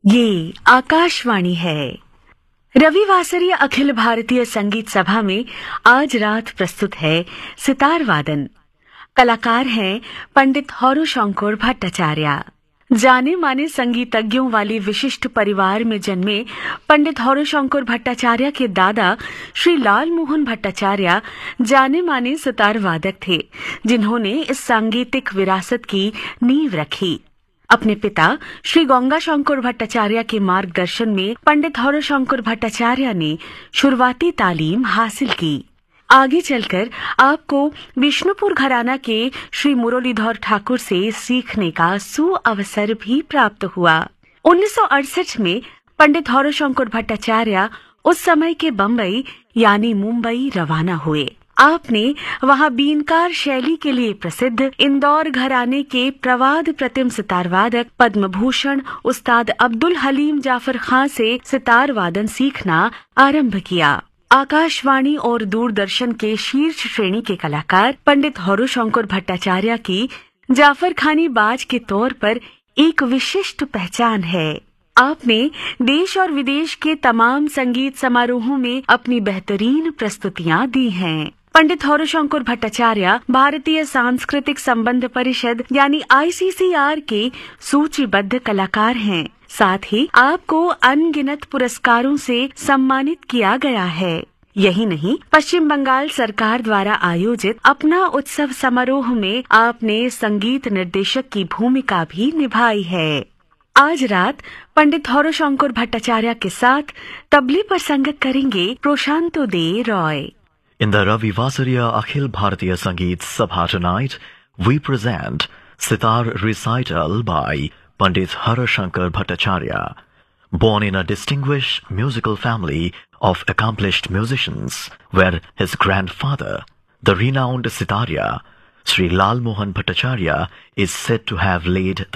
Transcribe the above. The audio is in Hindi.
ये आकाशवाणी है। रविवासरीय अखिल भारतीय संगीत सभा में आज रात प्रस्तुत है सितार वादन। कलाकार हैं पंडित हौरुशंकर भट्टाचार्य। जाने माने संगीतज्ञों वाले विशिष्ट परिवार में जन्मे पंडित हौरुशंकर भट्टाचार्य के दादा श्री लाल मोहन भट्टाचार्य जाने माने सितार वादक थे, जिन्होंने इस सांगीतिक विरासत की नींव रखी। अपने पिता श्री गंगाशंकर भट्टाचार्य के मार्गदर्शन में पंडित हौरुशंकर भट्टाचार्य ने शुरुआती तालीम हासिल की। आगे चलकर आपको विष्णुपुर घराना के श्री मुरलीधर ठाकुर से सीखने का सुअवसर भी प्राप्त हुआ। 1968 में पंडित हौरुशंकर भट्टाचार्य उस समय के बम्बई यानी मुंबई रवाना हुए। आपने वहां बीनकार शैली के लिए प्रसिद्ध इंदौर घराने के प्रवाद प्रतिम सितार वादक पद्म भूषण उस्ताद अब्दुल हलीम जाफर खां से सितार वादन सीखना आरंभ किया। आकाशवाणी और दूरदर्शन के शीर्ष श्रेणी के कलाकार पंडित हौरुशंकर भट्टाचार्य की जाफर खानी बाज के तौर पर एक विशिष्ट पहचान है। आपने देश और विदेश के तमाम संगीत समारोहों में अपनी बेहतरीन प्रस्तुतियां दी हैं। पंडित हौरुशंकर भट्टाचार्य भारतीय सांस्कृतिक संबंध परिषद यानी ICCR के सूचीबद्ध कलाकार हैं। साथ ही आपको अनगिनत पुरस्कारों से सम्मानित किया गया है। यही नहीं, पश्चिम बंगाल सरकार द्वारा आयोजित अपना उत्सव समारोह में आपने संगीत निर्देशक की भूमिका भी निभाई है। आज रात पंडित हौरुशंकर भट्टाचार्य के साथ तबले पर संगत करेंगे प्रशांतो दे Roy. In the Ravivasariya Akhil Bharatiya Sangeet Sabha tonight, we present Sitar recital by Pandit Haurushnkar Bhattacharya. Born in a distinguished musical family of accomplished musicians, where his grandfather, the renowned Sitarya, Sri Lal Mohan Bhattacharya, is said to have laid the